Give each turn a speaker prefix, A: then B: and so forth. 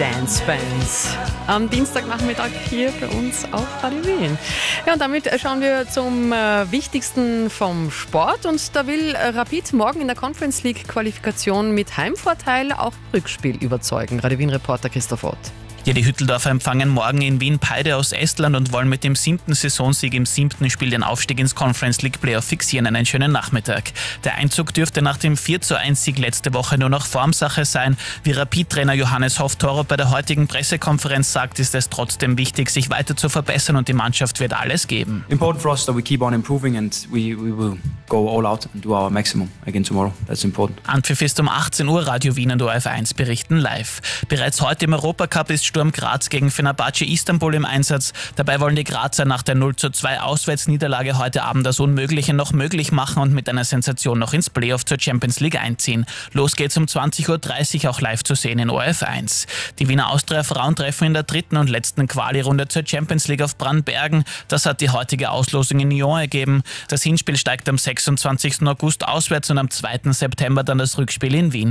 A: Dance-Bands am Dienstagnachmittag hier bei uns auf Radio Wien. Ja, und damit schauen wir zum Wichtigsten vom Sport. Und da will Rapid morgen in der Conference League Qualifikation mit Heimvorteil auch Rückspiel überzeugen. Radio Wien-Reporter Christoph Ott.
B: Ja, die Hütteldorfer empfangen morgen in Wien Peide aus Estland und wollen mit dem 7. Saisonsieg im 7. Spiel den Aufstieg ins Conference League Playoff fixieren. Einen schönen Nachmittag. Der Einzug dürfte nach dem 4:1-Sieg letzte Woche nur noch Formsache sein. Wie Rapid-Trainer Johannes Hoff-Torup bei der heutigen Pressekonferenz sagt, ist es trotzdem wichtig, sich weiter zu verbessern und die Mannschaft wird alles geben.
C: Important for us that we keep on improving and we will go all out and do our maximum again tomorrow. That's important.
B: Anpfiff ist um 18 Uhr, Radio Wien und ORF1 berichten live. Bereits heute im Europacup ist Sturm Graz gegen Fenerbahce Istanbul im Einsatz. Dabei wollen die Grazer nach der 0:2 Auswärtsniederlage heute Abend das Unmögliche noch möglich machen und mit einer Sensation noch ins Playoff zur Champions League einziehen. Los geht's um 20:30 Uhr, auch live zu sehen in ORF1. Die Wiener Austria Frauen treffen in der 3. und letzten Quali-Runde zur Champions League auf Brandbergen. Das hat die heutige Auslosung in Nyon ergeben. Das Hinspiel steigt am 26. August auswärts und am 2. September dann das Rückspiel in Wien.